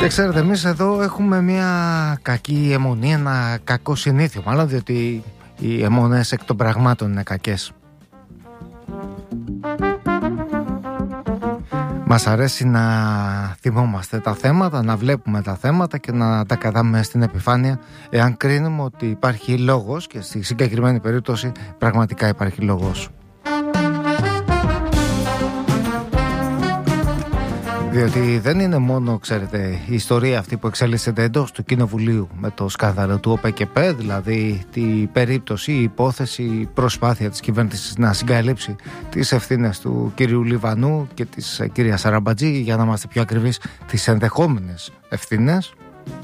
Και ξέρετε, εμείς εδώ έχουμε μια κακή αιμονή, ένα κακό συνήθειο, μάλλον, διότι οι αιμονές εκ των πραγμάτων είναι κακές. Μας αρέσει να θυμόμαστε τα θέματα, να βλέπουμε τα θέματα και να τα κρατάμε στην επιφάνεια, εάν κρίνουμε ότι υπάρχει λόγος, και στη συγκεκριμένη περίπτωση πραγματικά υπάρχει λόγος. Διότι δεν είναι μόνο, ξέρετε, η ιστορία αυτή που εξελίσσεται εντός του Κοινοβουλίου με το σκάνδαλο του ΟΠΕΚΕΠΕ, δηλαδή την περίπτωση, η υπόθεση, η προσπάθεια της κυβέρνησης να συγκαλύψει τις ευθύνες του κυρίου Λιβανού και της κυρίας Σαραμπατζή, για να είμαστε πιο ακριβείς, τις ενδεχόμενες ευθύνες.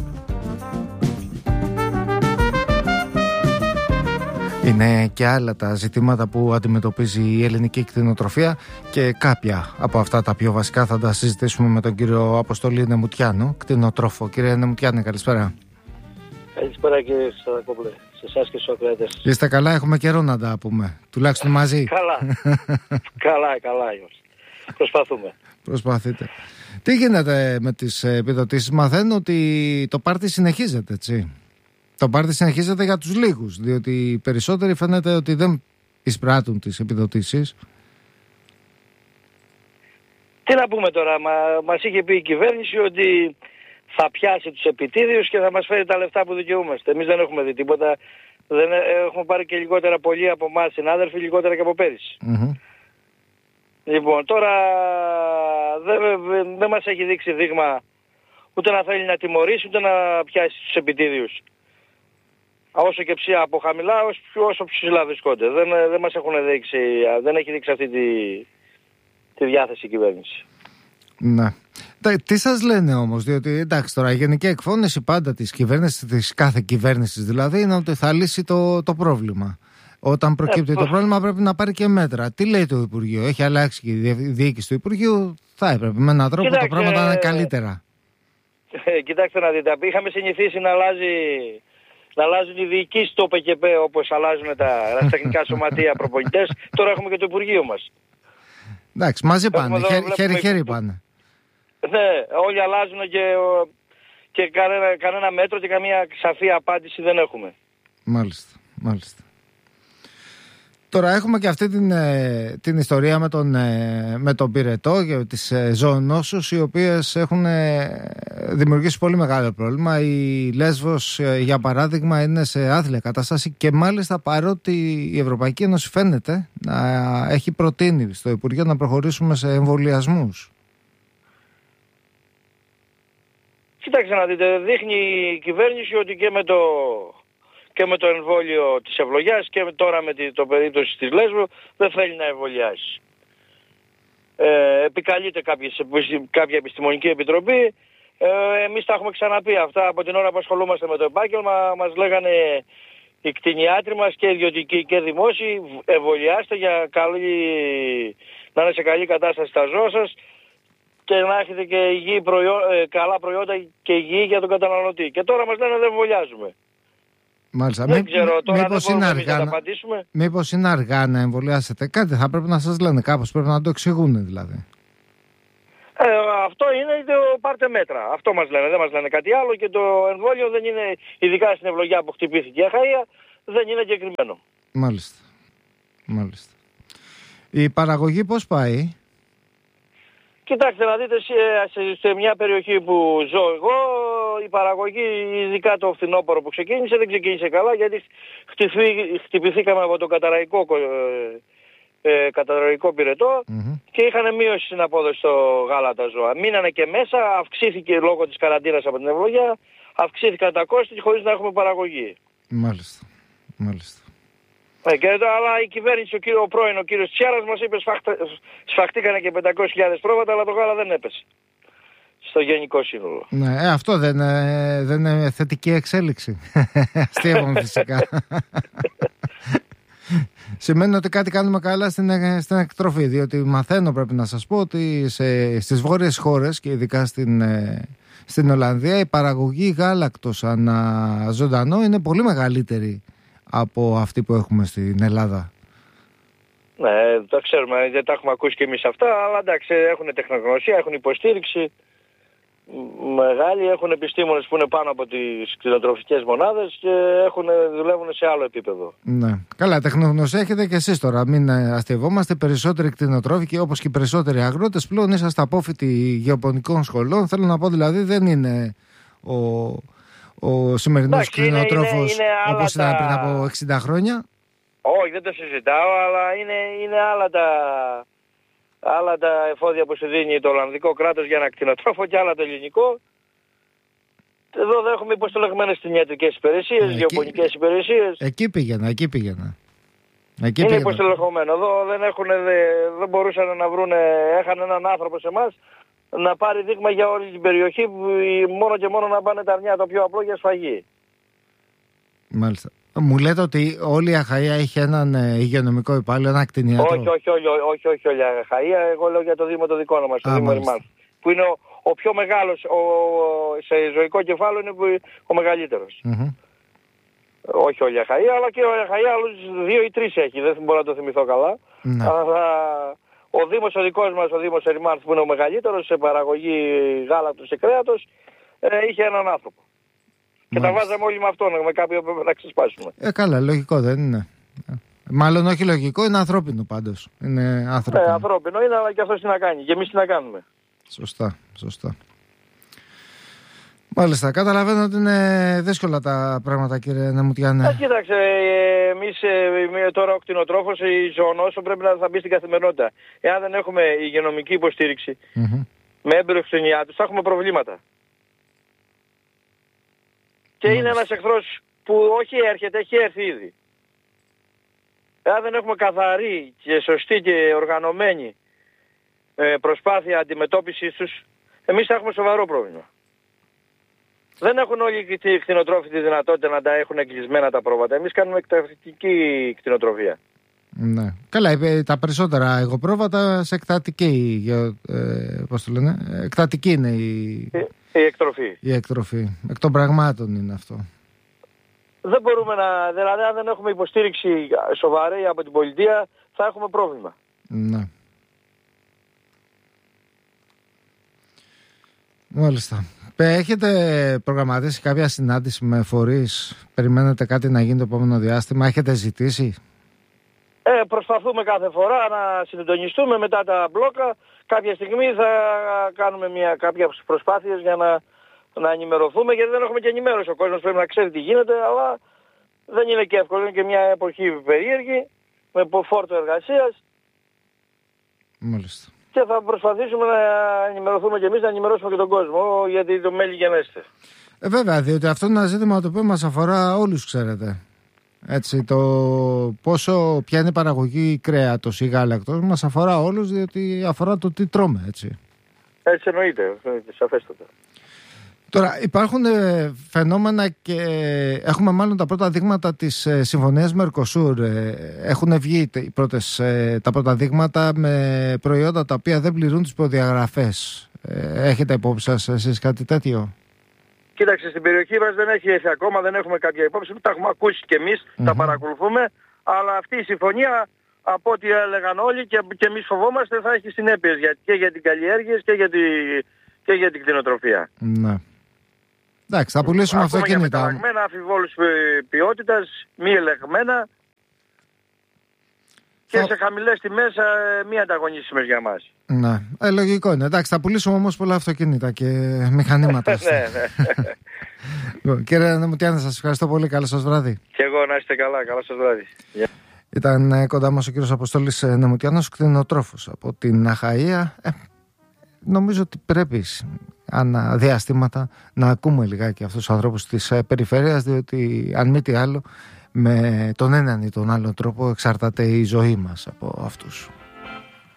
Είναι και άλλα τα ζητήματα που αντιμετωπίζει η ελληνική κτηνοτροφία και κάποια από αυτά τα πιο βασικά θα τα συζητήσουμε με τον κύριο Αποστολή Νεμουτιάνο, κτηνοτρόφο. Κύριε Νεμουτιάνο, καλησπέρα. Καλησπέρα κύριε Σαρακόπουλε, σε εσάς και στους ακροατές. Είστε καλά, έχουμε καιρό να τα πούμε, τουλάχιστον μαζί. Καλά είμαστε. Προσπαθούμε. Προσπαθείτε. Τι γίνεται με τις επιδοτήσεις? Μαθαίνω ότι το πάρτι συνεχίζεται, έτσι. Το πάρτι συνεχίζεται για τους λίγους, διότι οι περισσότεροι φαίνεται ότι δεν εισπράττουν τις επιδοτήσεις. Τι να πούμε τώρα, μας είχε πει η κυβέρνηση ότι θα πιάσει τους επιτίδιους και θα μας φέρει τα λεφτά που δικαιούμαστε. Εμείς δεν έχουμε δει τίποτα, δεν έχουμε πάρει και λιγότερα πολλοί από εμάς συνάδελφοι, λιγότερα και από πέρυσι. Mm-hmm. Λοιπόν, τώρα δεν μας έχει δείξει δείγμα ούτε να θέλει να τιμωρήσει, ούτε να πιάσει τους επιτίδιους. Όσο και ψηλά από χαμηλά, όσο ψηλά βρισκόνται. Δεν μας έχουν δείξει, δεν έχει δείξει αυτή τη διάθεση η κυβέρνηση. Ναι. Τι σας λένε όμως, διότι εντάξει τώρα η γενική εκφώνηση πάντα της κυβέρνησης, της κάθε κυβέρνησης δηλαδή, είναι ότι θα λύσει το πρόβλημα. Όταν προκύπτει το πρόβλημα πρέπει να πάρει και μέτρα. Τι λέει το Υπουργείο? Έχει αλλάξει και η διοίκηση του Υπουργείου? Θα έπρεπε με έναν τρόπο τα πράγματα να είναι καλύτερα. Κοιτάξτε να δείτε, είχαμε συνηθίσει να αλλάζουν οι διοικήσεις του ΟΠΕΚΕΠΕ όπως αλλάζουν τα τεχνικά σωματεία προπονητές. Τώρα έχουμε και το Υπουργείο μας. Εντάξει, μαζί πάνε, χέρι-χέρι πάνε. Ναι, όλοι αλλάζουν και κανένα μέτρο και καμία σαφή απάντηση δεν έχουμε. Μάλιστα. Τώρα έχουμε και αυτή την ιστορία με τον πυρετό και τις ζωονόσους, οι οποίες έχουν δημιουργήσει πολύ μεγάλο πρόβλημα. Η Λέσβος, για παράδειγμα, είναι σε άθλια κατάσταση και μάλιστα παρότι η Ευρωπαϊκή Ένωση φαίνεται να έχει προτείνει στο Υπουργείο να προχωρήσουμε σε εμβολιασμούς. Κοιτάξτε να δείτε, δείχνει η κυβέρνηση ότι και με το εμβόλιο της ευλογιάς και τώρα με το περίπτωση της Λέσβου δεν θέλει να εμβολιάσει. Επικαλείται κάποια επιστημονική επιτροπή. Εμείς τα έχουμε ξαναπεί αυτά από την ώρα που ασχολούμαστε με το επάγγελμα. Μας λέγανε οι κτηνιάτροι μας και ιδιωτικοί και δημόσιοι, εμβολιάστε για να είναι σε καλή κατάσταση τα ζώα σας και να έχετε και καλά προϊόντα και υγιή για τον καταναλωτή. Και τώρα μας λένε δεν εμβολιάζουμε. Μάλιστα. Δεν ξέρω τώρα, δεν μπορούμε να τα απαντήσουμε. Μήπως είναι αργά να εμβολιάσετε? Κάτι θα πρέπει να σας λένε, κάπως πρέπει να το εξηγούν δηλαδή. Αυτό είναι πάρτε μέτρα. Αυτό μας λένε, δεν μας λένε κάτι άλλο και το εμβόλιο δεν είναι, ειδικά στην ευλογιά που χτυπήθηκε η αχαΐα, δεν είναι εγκεκριμένο. Μάλιστα. Η παραγωγή πώς πάει? Κοιτάξτε να δείτε, σε μια περιοχή που ζω εγώ, η παραγωγή, ειδικά το φθινόπωρο που ξεκίνησε, δεν ξεκίνησε καλά γιατί χτυπηθήκαμε από το καταραϊκό πυρετό και είχαν μείωση στην απόδοση στο γάλα τα ζώα. Μείνανε και μέσα, αυξήθηκε λόγω της καραντίνας από την ευλογιά, αυξήθηκαν τα κόστη χωρίς να έχουμε παραγωγή. Μάλιστα. Αλλά η κυβέρνηση, ο κύριος Τσιάρας μας είπε σφαχτήκανε και 500.000 πρόβατα, αλλά το γάλα δεν έπεσε στο γενικό σύνολο. Ναι, αυτό δεν είναι θετική εξέλιξη. Αστείευομαι φυσικά. Σημαίνει ότι κάτι κάνουμε καλά στην εκτροφή, διότι μαθαίνω, πρέπει να σας πω, ότι στις βόρειες χώρες και ειδικά στην Ολλανδία η παραγωγή γάλακτος ανά ζωντανό είναι πολύ μεγαλύτερη από αυτή που έχουμε στην Ελλάδα. Ναι, τα ξέρουμε, δεν τα έχουμε ακούσει και εμείς αυτά, αλλά εντάξει, έχουν τεχνογνωσία, έχουν υποστήριξη. μεγάλοι, έχουν επιστήμονες που είναι πάνω από τις κτηνοτροφικές μονάδες και δουλεύουν σε άλλο επίπεδο. Ναι. Καλά, τεχνογνωσία έχετε και εσείς τώρα. Μην αστειευόμαστε. Περισσότεροι κτηνοτρόφοι και όπως και οι περισσότεροι αγρότες πλέον είσαστε απόφοιτοι γεωπονικών σχολών. Θέλω να πω δηλαδή δεν είναι ο σημερινός κτηνοτρόφος όπως ήταν πριν από 60 χρόνια. Όχι, δεν το συζητάω, αλλά είναι άλλα τα εφόδια που σου δίνει το Ολλανδικό κράτος για ένα κτηνοτρόφο και άλλα το ελληνικό. Εδώ δεν έχουμε υποστελεγμένες κτηνιατρικές υπηρεσίες, γεωπονικές υπηρεσίες. Εκεί πήγαινα. Είναι υποστελεγμένο. Εδώ δεν μπορούσαν να βρουν, έχανε έναν άνθρωπο σε εμάς να πάρει δείγμα για όλη την περιοχή, μόνο και μόνο να πάνε τα αρνιά, το πιο απλό για σφαγή. Μάλιστα. Μου λέτε ότι όλη η Αχαΐα έχει έναν υγειονομικό υπάλληλο, ένα κτηνίατρο. Όχι όλη η Αχαΐα. Εγώ λέω για το Δήμο το δικό μας, το Δήμο Ερημάνθου. Που είναι ο πιο μεγάλος, σε ζωικό κεφάλαιο είναι ο μεγαλύτερος. Mm-hmm. Όχι όλη η Αχαΐα, αλλά και η Αχαΐα άλλους 2 ή 3 έχει. Δεν μπορώ να το θυμηθώ καλά. Ναι. Αλλά ο Δήμος ο δικός μας, ο Δήμος Ερημάνθου, που είναι ο μεγαλύτερος σε παραγωγή γάλακτος και κρέατος, είχε έναν άνθρωπο. Και τα βάζαμε όλοι με αυτόν, με κάποιον που να ξεσπάσουμε. Καλά, λογικό δεν είναι. Μάλλον όχι λογικό, είναι ανθρώπινο πάντως. Είναι ανθρώπινο. Ανθρώπινο είναι, αλλά και αυτός τι να κάνει. Και εμείς τι να κάνουμε. Σωστά. Μάλιστα, καταλαβαίνω ότι είναι δύσκολα τα πράγματα, κύριε Νεμουτιάνε. Κοίταξε, εμείς τώρα ο κτηνοτρόφος, η ζωονόσο πρέπει να θα μπει στην καθημερινότητα. Εάν δεν έχουμε υγειονομική υποστήριξη με έμπειρους κτηνιάτρους, θα έχουμε προβλήματα. Και είναι ένας εχθρός που όχι έρχεται, έχει έρθει ήδη. Εάν δεν έχουμε καθαρή και σωστή και οργανωμένη προσπάθεια αντιμετώπισης τους, εμείς θα έχουμε σοβαρό πρόβλημα. Δεν έχουν όλοι οι κτηνοτρόφοι τη δυνατότητα να τα έχουν εγκλεισμένα τα πρόβατα. Εμείς κάνουμε εκτατική κτηνοτροφία. Ναι. Καλά, τα περισσότερα εγωπρόβατα σε εκτατική, πώς το λένε, εκτατική είναι η εκτροφή. Η εκτροφή. Εκ των πραγμάτων είναι αυτό. Δεν μπορούμε δηλαδή αν δεν έχουμε υποστήριξη σοβαρή από την πολιτεία, θα έχουμε πρόβλημα. Ναι. Μάλιστα. Έχετε προγραμματίσει κάποια συνάντηση με φορείς? Περιμένετε κάτι να γίνει το επόμενο διάστημα? Έχετε ζητήσει? Προσπαθούμε κάθε φορά να συντονιστούμε μετά τα μπλόκα. Κάποια στιγμή θα κάνουμε κάποιες προσπάθειες για να ενημερωθούμε, γιατί δεν έχουμε και ενημέρωση. Ο κόσμος πρέπει να ξέρει τι γίνεται, αλλά δεν είναι και εύκολο. Είναι και μια εποχή περίεργη, με φόρτο εργασίας. Μάλιστα. Και θα προσπαθήσουμε να ενημερωθούμε και εμείς, να ενημερώσουμε και τον κόσμο, γιατί το μέλη γενέστε. Βέβαια, διότι αυτό είναι ένα ζήτημα το οποίο μας αφορά όλους, ξέρετε. Έτσι, το ποια είναι η παραγωγή κρέατος ή γάλακτος μας αφορά όλους, διότι αφορά το τι τρώμε, έτσι. Έτσι εννοείται, σαφέστατα. Τώρα υπάρχουν φαινόμενα και έχουμε μάλλον τα πρώτα δείγματα της συμφωνίας Μερκοσούρ. Έχουν βγει τα πρώτα δείγματα με προϊόντα τα οποία δεν πληρούν τις προδιαγραφές. Έχετε υπόψη σας εσείς κάτι τέτοιο? Κοίταξε, στην περιοχή μας δεν έχει έρθει ακόμα, δεν έχουμε κάποια υπόψη. Τα έχουμε ακούσει κι εμείς, τα παρακολουθούμε. Αλλά αυτή η συμφωνία, από ό,τι έλεγαν όλοι και εμείς φοβόμαστε, θα έχει συνέπειες και για την καλλιέργεια και για την κτηνοτροφία. Ναι. Εντάξει, θα πουλήσουμε αυτοκίνητα. Για μεταλλαγμένα, αμφιβόλους ποιότητας, μη ελεγμένα και σε χαμηλές τιμές, μη ανταγωνίσιμες για μας. Ναι, λογικό είναι. Εντάξει, θα πουλήσουμε όμως πολλά αυτοκίνητα και μηχανήματα. Ναι. Κύριε Νεμουτιάνε, σας ευχαριστώ πολύ. Καλό σας βράδυ. Και εγώ, να είστε καλά. Καλό σας βράδυ. Ήταν κοντά μας ο κύριος Αποστόλης Νεμουτιάνος, κτηνοτρόφος από την Αχαΐα. Νομίζω ότι πρέπει ανά διαστήματα να ακούμε λιγάκι αυτούς τους ανθρώπους της περιφέρειας, διότι αν μη τι άλλο, με τον έναν ή τον άλλο τρόπο εξαρτάται η ζωή μας από αυτούς.